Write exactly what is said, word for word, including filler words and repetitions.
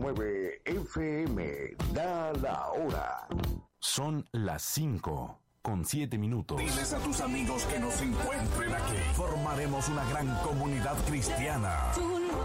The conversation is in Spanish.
nueve F M, da la hora. Son las cinco con siete minutos. Diles a tus amigos que nos encuentren aquí. Formaremos una gran comunidad cristiana.